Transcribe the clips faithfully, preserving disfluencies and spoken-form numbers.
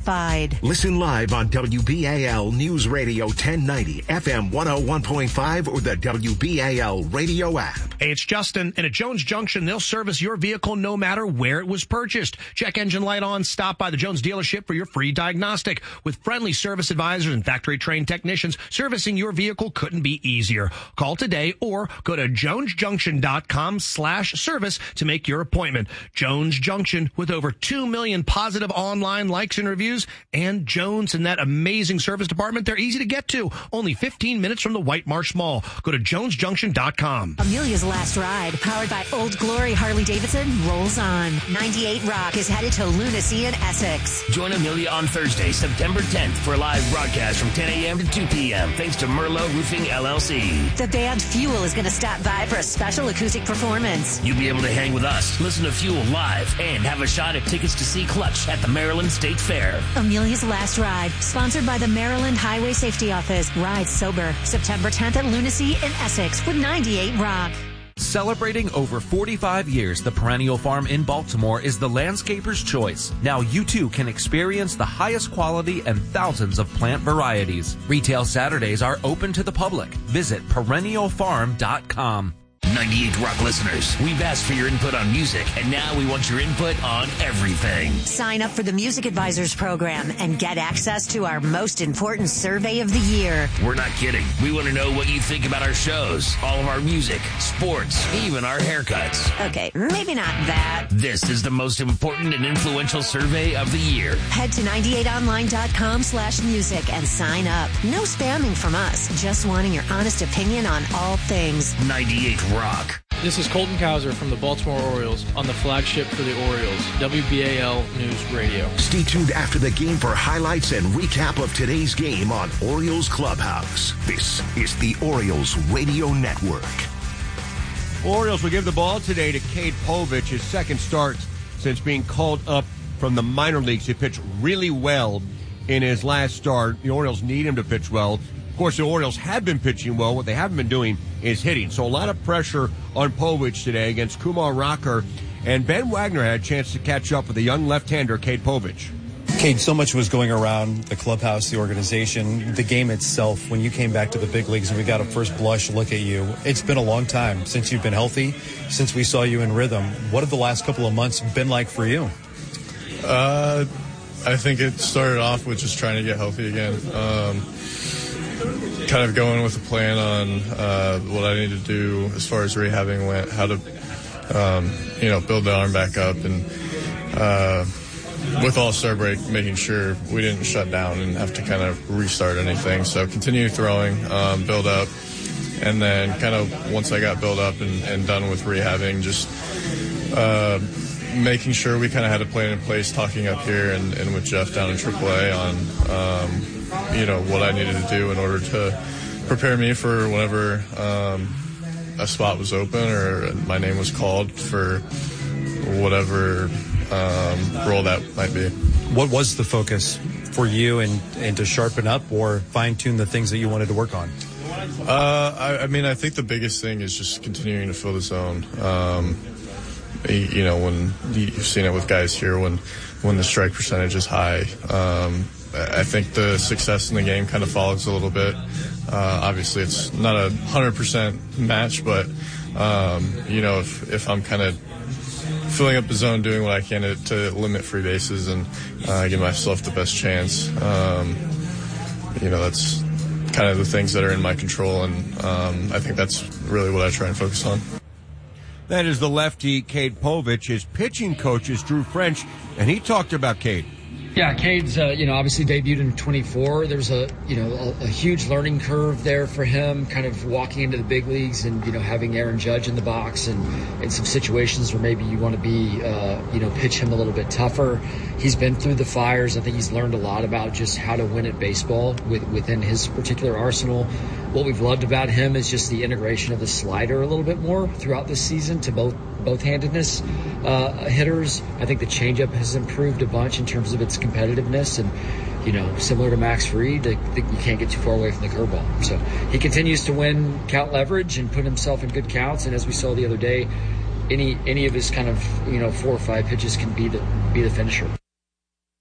certified. Listen live on W B A L News Radio ten ninety, F M one oh one point five, or the W B A L radio app. Hey, it's Justin. And at Jones Junction, they'll service your vehicle no matter where it was purchased. Check engine light on. Stop by the Jones dealership for your free diagnostic. With friendly service advisors and factory-trained technicians, servicing your vehicle couldn't be easier. Call today or go to jonesjunction.com slash service to make your appointment. Jones Junction, with over two million positive online likes and reviews, and Jones and that amazing service department, they're easy to get to. Only fifteen minutes from the White Marsh Mall. Go to jones junction dot com. Amelia's Last Ride, powered by Old Glory Harley-Davidson, rolls on. ninety-eight Rock is headed to Lunacy in Essex. Join Amelia on Thursday, September tenth for a live broadcast from ten a.m. to two p.m. thanks to Merlot Roofing, L L C. The band Fuel is going to stop by for a special acoustic performance. You'll be able to hang with us, listen to Fuel live, and have a shot at tickets to see Clutch at the Maryland State Fair. Amelia's Last Ride, sponsored by the Maryland Highway Safety Office. Ride sober, September tenth at Lunacy in Essex with ninety-eight Rock. Celebrating over forty-five years, the Perennial Farm in Baltimore is the landscaper's choice. Now you too can experience the highest quality and thousands of plant varieties. Retail Saturdays are open to the public. Visit perennial farm dot com. ninety-eight Rock listeners, we've asked for your input on music, and now we want your input on everything. Sign up for the Music Advisors program and get access to our most important survey of the year. We're not kidding. We want to know what you think about our shows, all of our music, sports, even our haircuts. Okay, maybe not that. This is the most important and influential survey of the year. Head to ninety-eight online dot com slash music and sign up. No spamming from us, just wanting your honest opinion on all things. ninety-eight Rock. This is Colton Cowser from the Baltimore Orioles on the flagship for the Orioles, W B A L News Radio. Stay tuned after the game for highlights and recap of today's game on Orioles Clubhouse. This is the Orioles Radio Network. Orioles will give the ball today to Cade Povich, his second start since being called up from the minor leagues. He pitched really well in his last start. The Orioles need him to pitch well. Of course, the Orioles have been pitching well. What they haven't been doing is hitting. So a lot of pressure on Povich today against Kumar Rocker. And Ben Wagner had a chance to catch up with the young left-hander, Cade Povich. Cade, so much was going around the clubhouse, the organization, the game itself. When you came back to the big leagues and we got a first blush look at you, it's been a long time since you've been healthy, since we saw you in rhythm. What have the last couple of months been like for you? Uh, I think it started off with just trying to get healthy again. Um, kind of going with a plan on uh, what I need to do as far as rehabbing went, how to, um, you know, build the arm back up, and uh, with All-Star break, making sure we didn't shut down and have to kind of restart anything. So continue throwing, um, build up, and then kind of once I got built up and, and done with rehabbing, just uh, making sure we kind of had a plan in place, talking up here and, and with Jeff down in triple A on, um, you know, what I needed to do in order to prepare me for whenever um, a spot was open or my name was called for whatever um, role that might be. What was the focus for you and, and to sharpen up or fine-tune the things that you wanted to work on? Uh, I, I mean, I think the biggest thing is just continuing to fill the zone. Um, you know, when you've seen it with guys here, when, when the strike percentage is high, um, I think the success in the game kind of follows a little bit. Uh, obviously, it's not a one hundred percent match, but, um, you know, if, if I'm kind of filling up the zone, doing what I can to, to limit free bases and uh, give myself the best chance, um, you know, that's kind of the things that are in my control, and um, I think that's really what I try and focus on. That is the lefty, Cade Povich. His pitching coach is Drew French, and he talked about Cade. Yeah, Cade's, uh, you know, obviously debuted in twenty-four. There's a, you know, a, a huge learning curve there for him, kind of walking into the big leagues and, you know, having Aaron Judge in the box and in some situations where maybe you want to be, uh, you know, pitch him a little bit tougher. He's been through the fires. I think he's learned a lot about just how to win at baseball with, within his particular arsenal. What we've loved about him is just the integration of the slider a little bit more throughout this season to both both-handedness uh, hitters. I think the changeup has improved a bunch in terms of its competitiveness, and you know, similar to Max Fried, I think you can't get too far away from the curveball. So he continues to win count leverage and put himself in good counts. And as we saw the other day, any any of his kind of you know four or five pitches can be the be the finisher.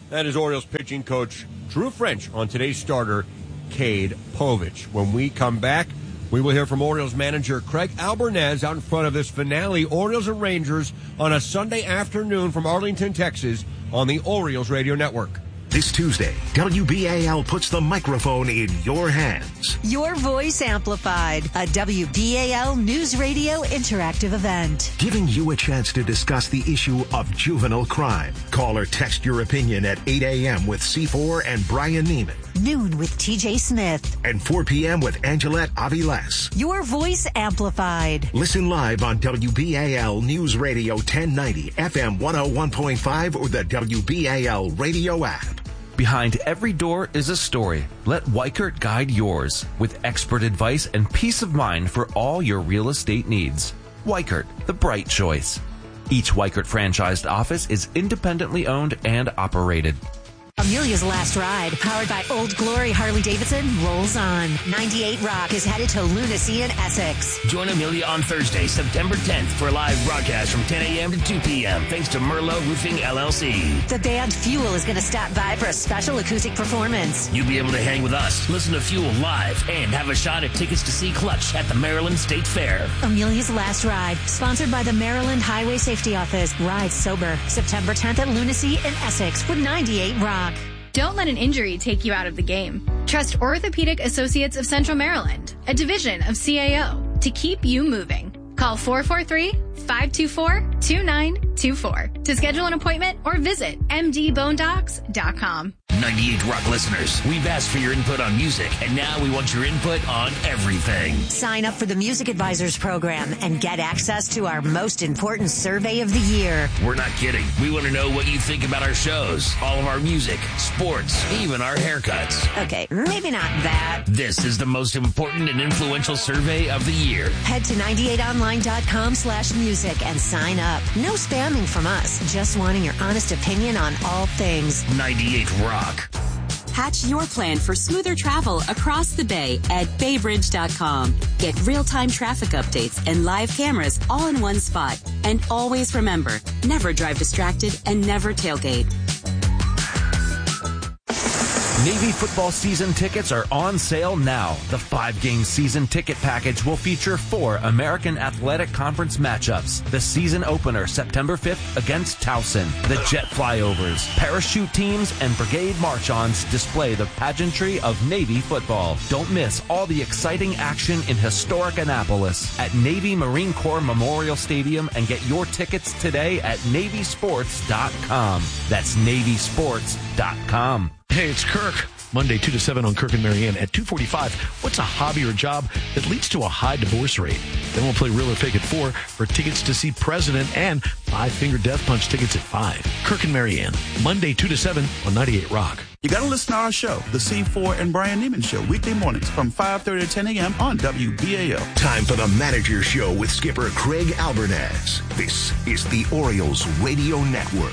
That is Orioles pitching coach Drew French on today's starter, Cade Povich. When we come back, we will hear from Orioles manager Craig Albernaz out in front of this finale, Orioles and Rangers, on a Sunday afternoon from Arlington, Texas, on the Orioles Radio Network. This Tuesday, W B A L puts the microphone in your hands. Your Voice Amplified, a W B A L News Radio interactive event. Giving you a chance to discuss the issue of juvenile crime. Call or text your opinion at eight a.m. with C four and Brian Neiman. Noon with T J Smith. And four p.m. with Angelette Aviles. Your Voice Amplified. Listen live on W B A L News Radio ten ninety, F M one oh one point five, or the W B A L radio app. Behind every door is a story. Let Weichert guide yours with expert advice and peace of mind for all your real estate needs. Weichert, the bright choice. Each Weichert franchised office is independently owned and operated. Amelia's Last Ride, powered by Old Glory Harley-Davidson, rolls on. ninety-eight Rock is headed to Lunacy in Essex. Join Amelia on Thursday, September tenth for a live broadcast from ten a.m. to two p.m. thanks to Merlot Roofing, L L C. The band Fuel is going to stop by for a special acoustic performance. You'll be able to hang with us, listen to Fuel live, and have a shot at tickets to see Clutch at the Maryland State Fair. Amelia's Last Ride, sponsored by the Maryland Highway Safety Office. Ride sober, September tenth at Lunacy in Essex with ninety-eight Rock. Don't let an injury take you out of the game. Trust Orthopedic Associates of Central Maryland, a division of C A O, to keep you moving. Call four four three, five two four, two nine two four to schedule an appointment or visit m d bone docs dot com. ninety-eight Rock listeners, we've asked for your input on music, and now we want your input on everything. Sign up for the Music Advisors program and get access to our most important survey of the year. We're not kidding. We want to know what you think about our shows, all of our music, sports, even our haircuts. Okay, maybe not that. This is the most important and influential survey of the year. Head to ninety-eight online dot com slash music and sign up. No spamming from us, just wanting your honest opinion on all things. ninety-eight Rock. Hatch your plan for smoother travel across the bay at bay bridge dot com. Get real-time traffic updates and live cameras all in one spot. And always remember, never drive distracted and never tailgate. Navy football season tickets are on sale now. The five-game season ticket package will feature four American Athletic Conference matchups. The season opener, September fifth, against Towson. The jet flyovers, parachute teams, and brigade march-ons display the pageantry of Navy football. Don't miss all the exciting action in historic Annapolis at Navy Marine Corps Memorial Stadium, and get your tickets today at navy sports dot com. That's navy sports dot com. Hey, it's Kirk. Monday, two to seven on Kirk and Marianne at two forty-five. What's a hobby or job that leads to a high divorce rate? Then we'll play Real or Fake at four for tickets to see President and Five Finger Death Punch tickets at five. Kirk and Marianne, Monday, two to seven on ninety-eight Rock. You got to listen to our show, The C four and Brian Neiman Show, weekday mornings from five thirty to ten a.m. on W B A L. Time for the Manager Show with skipper Craig Albernaz. This is the Orioles Radio Network.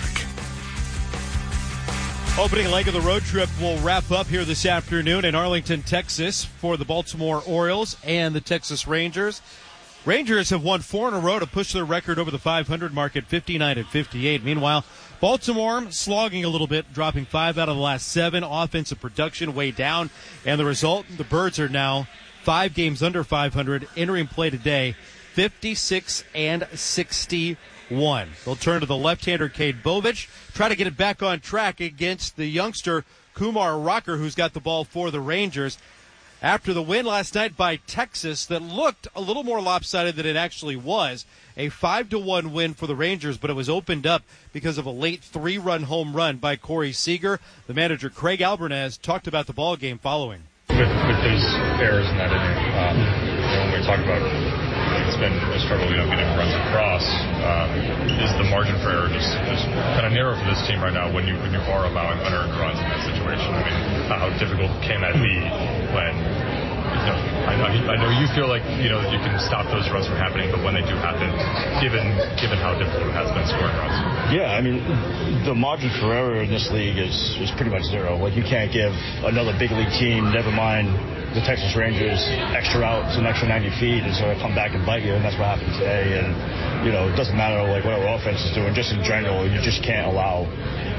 Opening leg of the road trip will wrap up here this afternoon in Arlington, Texas for the Baltimore Orioles and the Texas Rangers. Rangers have won four in a row to push their record over the five hundred mark at fifty-nine and fifty-eight. Meanwhile, Baltimore slogging a little bit, dropping five out of the last seven. Offensive production way down. And the result, the Birds are now five games under five hundred, entering play today, fifty-six and sixty-one. They'll turn to the left-hander Cade Povich, try to get it back on track against the youngster Kumar Rocker, who's got the ball for the Rangers. After the win last night by Texas that looked a little more lopsided than it actually was, a five to one win for the Rangers, but it was opened up because of a late three-run home run by Corey Seager. The manager, Craig Albernaz, talked about the ball game following. With, with those errors in that inning, um, you know, when we talk about it's been a struggle, you know, getting runs across, um, is the margin for error just, just kind of narrow for this team right now when you when you are allowing unearned runs in that situation? I mean, how difficult can that be when, you know, I know, I know you feel like, you know, you can stop those runs from happening, but when they do happen, given given how difficult it has been scoring runs? Yeah, I mean, the margin for error in this league is, is pretty much zero. Like, you can't give another big league team, never mind the Texas Rangers, extra outs, an extra ninety feet, and so they come back and bite you, and that's what happened today. And, you know, it doesn't matter, like, what our offense is doing, just in general, you just can't allow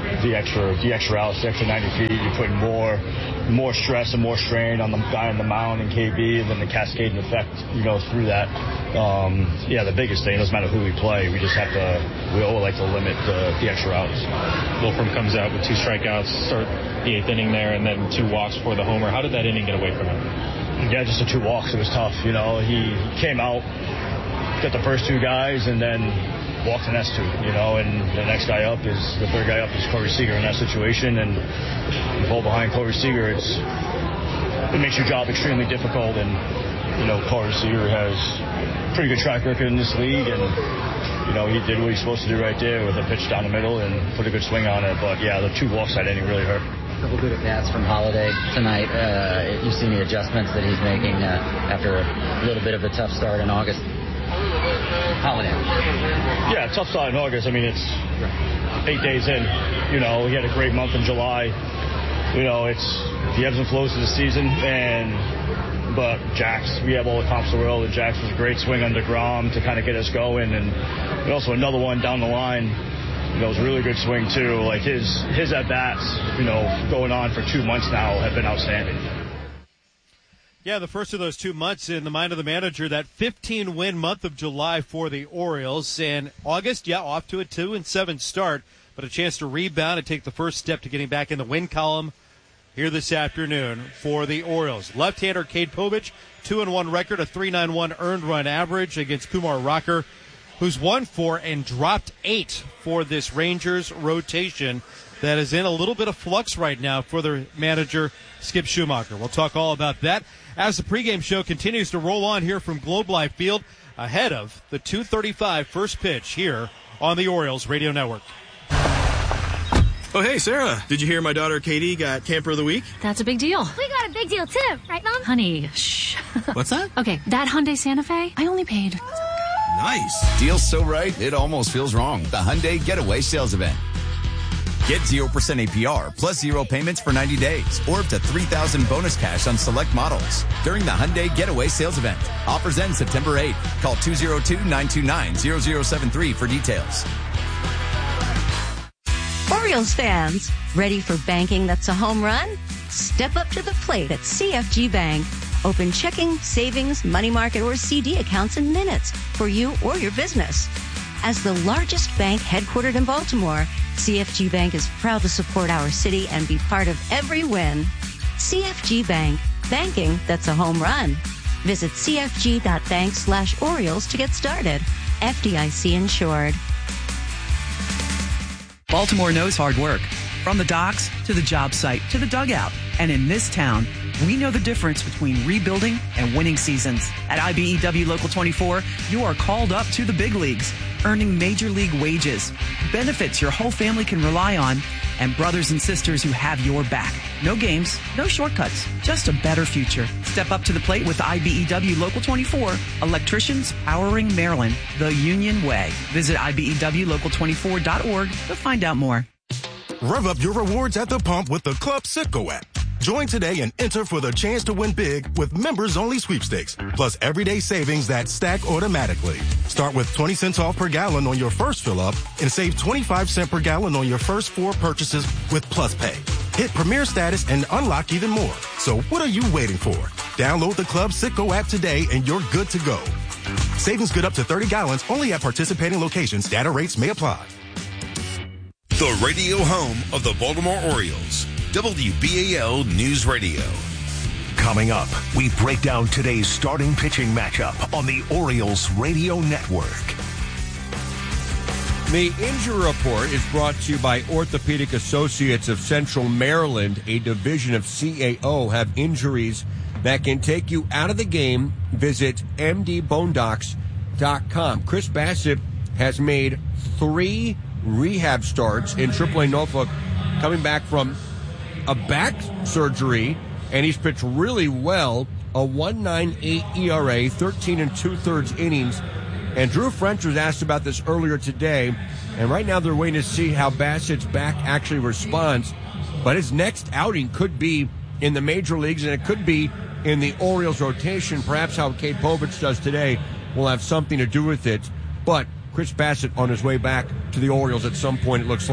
the extra the extra outs, the extra ninety feet. You're putting more more stress and more strain on the guy on the mound and K B, and then the cascading effect, you know, through that. Um, yeah, the biggest thing, it doesn't matter who we play, we just have to, we all like to limit the, the extra outs. Wolfram comes out with two strikeouts, start the eighth inning there, and then two walks for the homer. How did that inning get away from him? Yeah, just the two walks. It was tough. You know, he came out, got the first two guys, and then walked the next two, you know, and the next guy up is, the third guy up is Corey Seager in that situation, and you fall behind Corey Seager, it's, it makes your job extremely difficult, and, you know, Corey Seager has a pretty good track record in this league, and, you know, he did what he's supposed to do right there with a pitch down the middle and put a good swing on it, but yeah, the two walks that inning really hurt. A couple good at-bats from Holiday tonight. Uh, you've seen the adjustments that he's making uh, after a little bit of a tough start in August. Holiday. Yeah, tough start in August. I mean, it's eight days in. You know, he had a great month in July. You know, it's the ebbs and flows of the season. And but Jax, we have all the comps in the world. And Jax was a great swing on DeGrom to kind of get us going. And, and also another one down the line. You know, it was a really good swing, too. Like, his, his at-bats, you know, going on for two months now have been outstanding. Yeah, the first of those two months in the mind of the manager, that fifteen-win month of July for the Orioles. And August, yeah, off to a two and seven start, but a chance to rebound and take the first step to getting back in the win column here this afternoon for the Orioles. Left-hander Cade Povich, two and one record, a three point nine one earned run average against Kumar Rocker, who's won four and dropped eight for this Rangers rotation that is in a little bit of flux right now for their manager, Skip Schumacher. We'll talk all about that as the pregame show continues to roll on here from Globe Life Field ahead of the two thirty-five first pitch here on the Orioles Radio Network. Oh, hey, Sarah, did you hear my daughter Katie got Camper of the Week? That's a big deal. We got a big deal, too. Right, Mom? Honey, shh. What's that? Okay, that Hyundai Santa Fe, I only paid... Nice. Deal's so right, it almost feels wrong. The Hyundai Getaway Sales Event. Get zero percent A P R plus zero payments for ninety days or up to three thousand dollars bonus cash on select models during the Hyundai Getaway Sales Event. Offers end September eighth. Call two oh two, nine two nine, zero zero seven three for details. Orioles fans, ready for banking that's a home run? Step up to the plate at C F G Bank. Open checking, savings, money market, or C D accounts in minutes for you or your business. As the largest bank headquartered in Baltimore, C F G Bank is proud to support our city and be part of every win. C F G Bank, banking that's a home run. Visit cfg.bank slash Orioles to get started. F D I C insured. Baltimore knows hard work. From the docks to the job site to the dugout. And in this town, we know the difference between rebuilding and winning seasons. At I B E W Local twenty-four, you are called up to the big leagues, earning major league wages, benefits your whole family can rely on, and brothers and sisters who have your back. No games, no shortcuts, just a better future. Step up to the plate with I B E W Local twenty-four, electricians powering Maryland the Union way. Visit I B E W local twenty-four dot org to find out more. Rev up your rewards at the pump with the Club Citgo app. Join today and enter for the chance to win big with members-only sweepstakes, plus everyday savings that stack automatically. Start with twenty cents off per gallon on your first fill-up and save twenty-five cents per gallon on your first four purchases with Plus Pay. Hit Premier status and unlock even more. So what are you waiting for? Download the Club Citgo app today and you're good to go. Savings good up to thirty gallons only at participating locations. Data rates may apply. The radio home of the Baltimore Orioles. W B A L News Radio. Coming up, we break down today's starting pitching matchup on the Orioles Radio Network. The injury report is brought to you by Orthopedic Associates of Central Maryland, a division of C A O. Have injuries that can take you out of the game. Visit m d bone docs dot com. Chris Bassett has made three rehab starts in triple A Norfolk, coming back from a back surgery, and he's pitched really well. A one point nine eight E R A, thirteen and two-thirds innings. And Drew French was asked about this earlier today, and right now they're waiting to see how Bassett's back actually responds. But his next outing could be in the major leagues, and it could be in the Orioles rotation. Perhaps how Cade Povich does today will have something to do with it. But Chris Bassett on his way back to the Orioles at some point, it looks like,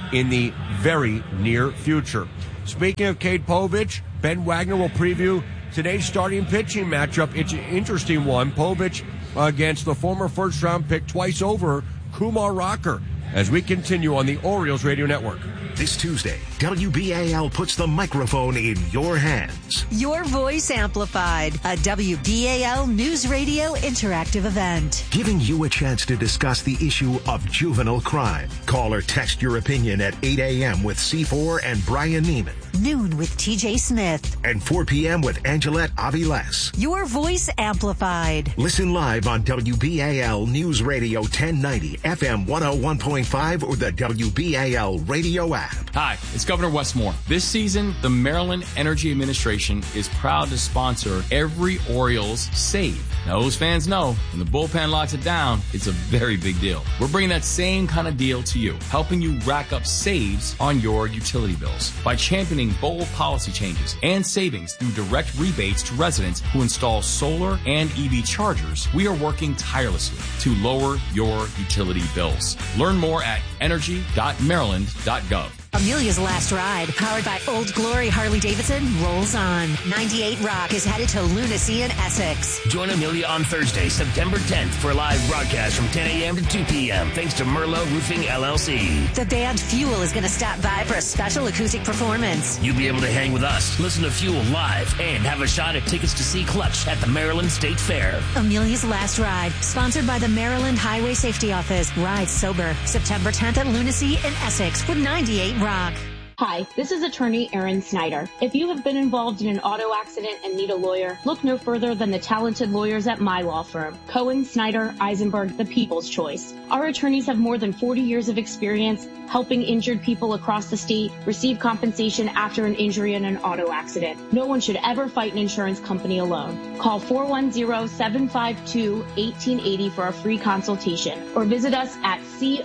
in the very near future. Speaking of Cade Povich, Ben Wagner will preview today's starting pitching matchup. It's an interesting one. Povich against the former first-round pick twice over, Kumar Rocker, as we continue on the Orioles Radio Network. This Tuesday, W B A L puts the microphone in your hands. Your voice amplified, a W B A L News Radio interactive event. Giving you a chance to discuss the issue of juvenile crime. Call or text your opinion at eight a.m. with C four and Brian Neiman. Noon with T J Smith. And four p.m. with Angelette Aviles. Your voice amplified. Listen live on W B A L News Radio ten ninety, F M one oh one point five, or the W B A L radio app. Hi, it's Governor Wes Moore. This season, the Maryland Energy Administration is proud to sponsor every Orioles save. Now, those fans know when the bullpen locks it down, it's a very big deal. We're bringing that same kind of deal to you, helping you rack up saves on your utility bills by championing bold policy changes and savings through direct rebates to residents who install solar and E V chargers. We are working tirelessly to lower your utility bills. Learn more at energy dot maryland dot gov. Amelia's Last Ride, powered by Old Glory Harley-Davidson, rolls on. ninety-eight Rock is headed to Lunacy in Essex. Join Amelia on Thursday, September tenth for a live broadcast from ten a.m. to two p.m. thanks to Merlot Roofing, L L C. The band Fuel is going to stop by for a special acoustic performance. You'll be able to hang with us, listen to Fuel live, and have a shot at tickets to see Clutch at the Maryland State Fair. Amelia's Last Ride, sponsored by the Maryland Highway Safety Office. Ride sober, September tenth at Lunacy in Essex with ninety-eight Rock. Hi, this is attorney Erin Snyder. If you have been involved in an auto accident and need a lawyer, look no further than the talented lawyers at my law firm, Cohen, Snyder, Eisenberg, the People's Choice. Our attorneys have more than forty years of experience helping injured people across the state receive compensation after an injury in an auto accident. No one should ever fight an insurance company alone. Call four one zero, seven five two, one eight eight zero for a free consultation or visit us at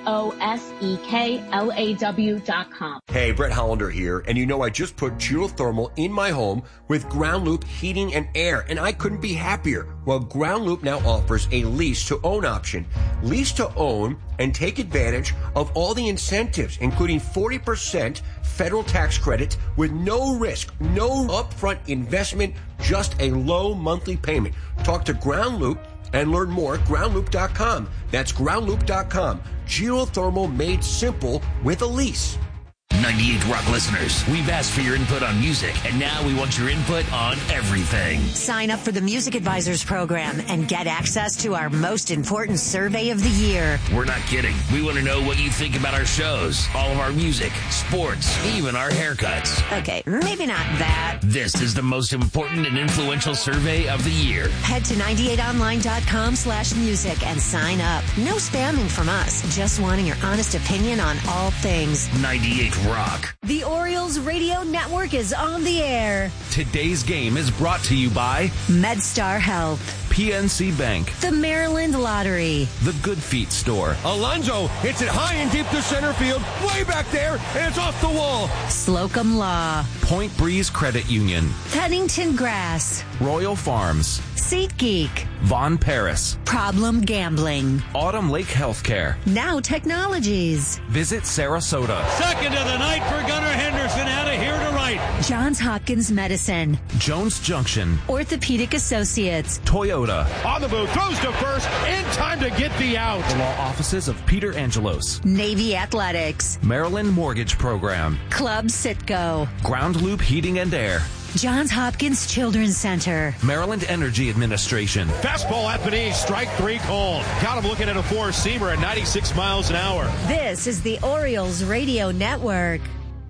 coseklaw dot com. Hey, Brett Hollander here, and you know I just put geothermal in my home with Ground Loop heating and air, and I couldn't be happier. Well, Ground Loop now offers a lease to own option. Lease to own and take advantage of all the incentives, including forty percent federal tax credit with no risk, no upfront investment, just a low monthly payment. Talk to Ground Loop and learn more at ground loop dot com. That's ground loop dot com. Geothermal made simple with a lease. ninety-eight Rock listeners, we've asked for your input on music, and now we want your input on everything. Sign up for the Music Advisors program and get access to our most important survey of the year. We're not kidding. We want to know what you think about our shows, all of our music, sports, even our haircuts. Okay, maybe not that. This is the most important and influential survey of the year. Head to ninety-eight online dot com slash music and sign up. No spamming from us, just wanting your honest opinion on all things. ninety-eight Rock. The Orioles Radio Network is on the air. Today's game is brought to you by MedStar Health, P N C Bank, the Maryland Lottery, the Good Feet Store. Alonzo hits it high and deep to center field, way back there, and it's off the wall. Slocum Law, Point Breeze Credit Union, Pennington Grass, Royal Farms, SeatGeek, Von Paris, Problem Gambling, Autumn Lake Healthcare, Now Technologies. Visit Sarasota. Second of the night for Gunnar Henderson, out of here to right. Johns Hopkins Medicine, Jones Junction, Orthopedic Associates, Toyota. On the move, throws to first, in time to get the out. The law offices of Peter Angelos, Navy Athletics, Maryland Mortgage Program, Club Sitco, Ground Loop Heating and Air, Johns Hopkins Children's Center, Maryland Energy Administration. Fastball at the knee, strike three called. Got him looking at a four-seamer at ninety-six miles an hour. This is the Orioles Radio Network.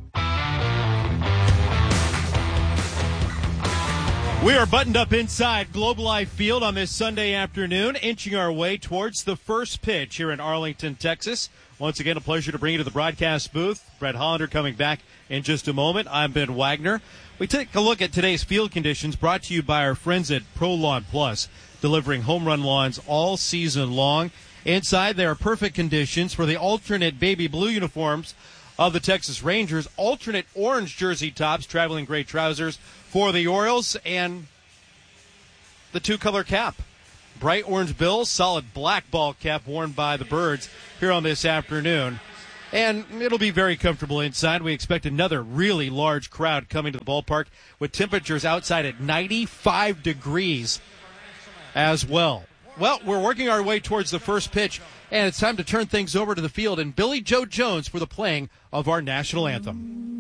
We are buttoned up inside Globe Life Field on this Sunday afternoon, inching our way towards the first pitch here in Arlington, Texas. Once again, a pleasure to bring you to the broadcast booth. Brett Hollander coming back in just a moment. I'm Ben Wagner. We take a look at today's field conditions brought to you by our friends at Pro Lawn Plus, delivering home run lawns all season long. Inside, there are perfect conditions for the alternate baby blue uniforms of the Texas Rangers, alternate orange jersey tops, traveling gray trousers for the Orioles, and the two-color cap. Bright orange bills, solid black ball cap worn by the Birds here on this afternoon. And it'll be very comfortable inside. We expect another really large crowd coming to the ballpark with temperatures outside at ninety-five degrees as well. Well, we're working our way towards the first pitch, and it's time to turn things over to the field and Billy Joe Jones for the playing of our national anthem.